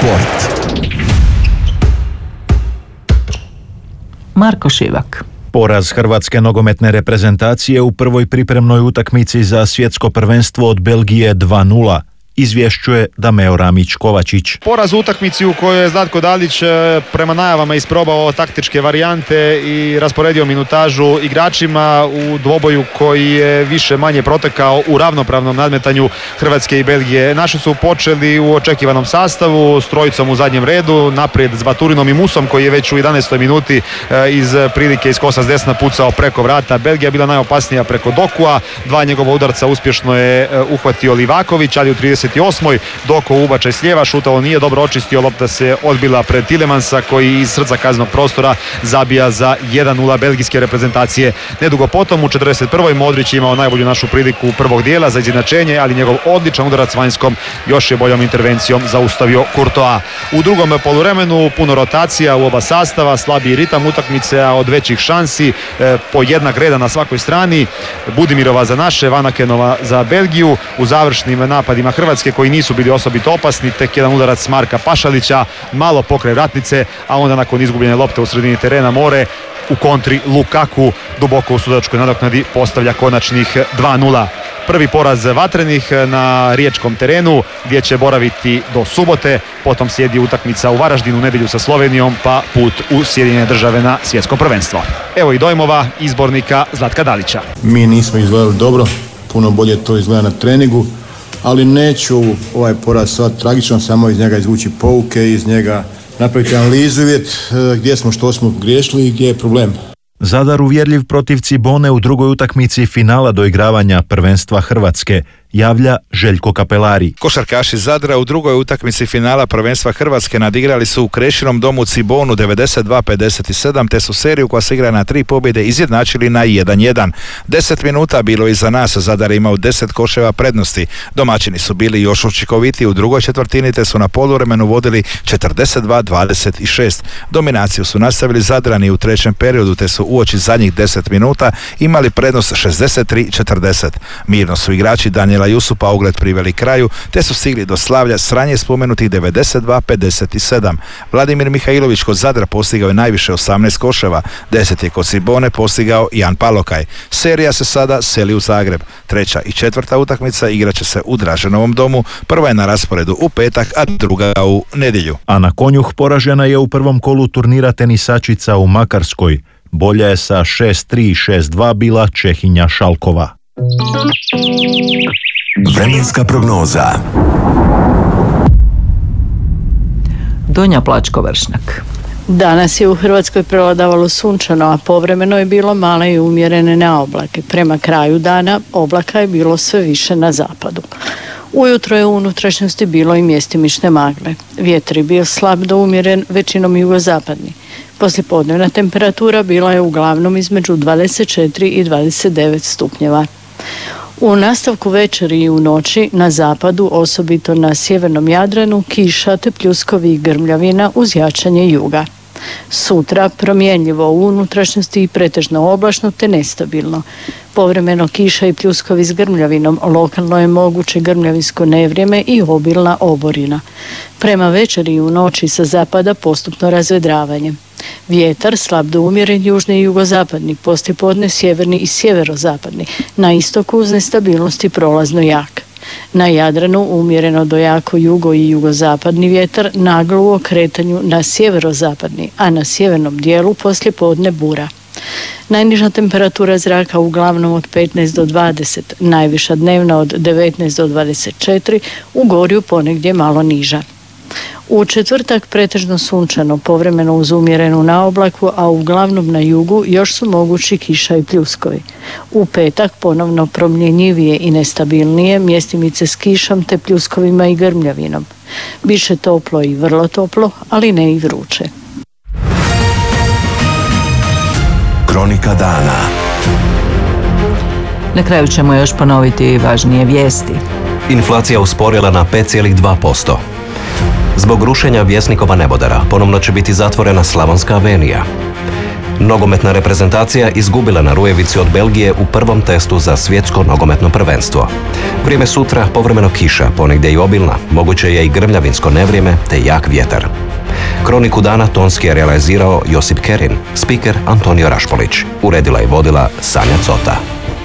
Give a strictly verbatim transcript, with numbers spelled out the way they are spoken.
Sport. Marko Šivak. Poraz hrvatske nogometne reprezentacije u prvoj pripremnoj utakmici za svjetsko prvenstvo od Belgije dva nula. Izvješćuje Dameo Ramić-Kovačić. Poraz u utakmici u kojoj je Zlatko Dalić prema najavama isprobao taktičke varijante i rasporedio minutažu igračima u dvoboju koji je više manje protekao u ravnopravnom nadmetanju Hrvatske i Belgije. Naši su počeli u očekivanom sastavu s trojicom u zadnjem redu, naprijed s Baturinom i Musom koji je već u jedanaestoj minuti iz prilike iz kosa s desna pucao preko vrata. Belgija bila najopasnija preko Dokua, dva njegova udarca uspješno je uhvatio Livaković, ali u trideset osmoj Doko ubačaj s lijeva, šutao nije dobro očistio, lopta se odbila pred Tilemansa koji iz srca kaznenog prostora zabija za jedan nula belgijske reprezentacije. Nedugo potom u četrdeset prvoj Modrić imao najbolju našu priliku prvog dijela za izjednačenje, ali njegov odličan udarac vanjskom još je boljom intervencijom zaustavio Courtois. U drugom poluvremenu puno rotacija u oba sastava, slabiji ritam utakmice, a od većih šansi e, po jednak reda na svakoj strani. Budimirova za naše, Vanakenova za Belgiju. U završnim napadima Hrvatske koji nisu bili osobito opasni, tek jedan udarac Marka Pašalića, malo pokraj vratnice, a onda nakon izgubljene lopte u sredini terena More u kontri Lukaku duboko u sudačkoj nadoknadi postavlja konačnih dva nula. Prvi poraz vatrenih na riječkom terenu gdje će boraviti do subote, potom slijedi utakmica u Varaždinu u nedjelju sa Slovenijom, pa put u Sjedinjene Države na svjetsko prvenstvo. Evo i dojmova izbornika Zlatka Dalića. Mi nismo izgledali dobro, puno bolje to izgleda na treningu, ali neću ovaj poraz sva tragično, samo iz njega izvući pouke, iz njega napraviti analizu i vidjeti gdje smo, što smo griješili i gdje je problem. Zadar uvjerljiv protiv Cibone u drugoj utakmici finala doigravanja prvenstva Hrvatske, javlja Željko Kapelari. Košarkaši Zadra u drugoj utakmici finala prvenstva Hrvatske nadigrali su u Krešinom domu Cibonu devedeset dva pedeset sedam, te su seriju koja se igra na tri pobjede izjednačili na jedan jedan. Deset minuta bilo iza nas, Zadar imao deset koševa prednosti. Domaćini su bili još učinkovitiji u drugoj četvrtini, te su na poluvremenu vodili četrdeset dva dvadeset šest. Dominaciju su nastavili Zadrani u trećem periodu, te su uoči zadnjih deset minuta imali prednost šezdeset tri četrdeset. Mirno su igrači Danijela Jusupa ugled priveli kraju, te su stigli do slavlja s ranije spomenutih devedeset dva pedeset sedam. Vladimir Mihajlović kod Zadra postigao je najviše osamnaest koševa, deset je kod Cibone postigao Jan Palokaj. Serija se sada seli u Zagreb. Treća i četvrta utakmica igraće se u Draženovom domu, prva je na rasporedu u petak, a druga u nedjelju. Ana Konjuh poražena je u prvom kolu turnira tenisačica u Makarskoj. Bolja je sa šest tri šest dva bila Čehinja Šalkova. Vremenska prognoza. Dunja Plačko-Vršnjak. Danas je u Hrvatskoj prevladavalo sunčano, a povremeno je bilo male i umjerene neoblake. Prema kraju dana oblaka je bilo sve više na zapadu. Ujutro je u unutrašnjosti bilo i mjestimične magle. Vjetar je bio slab do umjeren, većinom jugozapadni. Poslijepodnevna temperatura bila je uglavnom između dvadeset četiri i dvadeset devet stupnjeva. U nastavku večeri i u noći na zapadu, osobito na sjevernom Jadranu, kiša te pljuskovi i grmljavina uz jačanje juga. Sutra promjenjivo u unutrašnjosti i pretežno oblačno te nestabilno. Povremeno kiša i pljuskovi s grmljavinom, lokalno je moguće grmljavinsko nevrijeme i obilna oborina. Prema večeri i u noći sa zapada postupno razvedravanje. Vjetar slab do umjeren južni i jugozapadni, poslijepodne sjeverni i sjeverozapadni, na istoku uz nestabilnosti prolazno jak. Na Jadranu umjereno do jako jugo i jugozapadni vjetar, naglo u okretanju na sjeverozapadni, a na sjevernom dijelu poslijepodne bura. Najniža temperatura zraka uglavnom od petnaest do dvadeset, najviša dnevna od devetnaest do dvadeset četiri, u Gorju ponegdje malo niža. U četvrtak pretežno sunčano, povremeno uz umjerenu naoblaku, a uglavnom na jugu još su mogući kiša i pljuskovi. U petak ponovno promjenjivije i nestabilnije, mjestimice s kišom te pljuskovima i grmljavinom. Biše toplo i vrlo toplo, ali ne i vruće. Kronika dana. Na kraju ćemo još ponoviti važnije vijesti. Inflacija usporila na pet zarez dva posto. Zbog rušenja Vjesnikova nebodera ponovno će biti zatvorena Slavonska avenija. Nogometna reprezentacija izgubila na Rujevici od Belgije u prvom testu za svjetsko nogometno prvenstvo. Vrijeme sutra povremeno kiša, ponegdje i obilna, moguće je i grmljavinsko nevrijeme te jak vjetar. Kroniku dana tonski je realizirao Josip Kerin, spiker Antonio Rašpolić. Uredila i vodila Sanja Cota.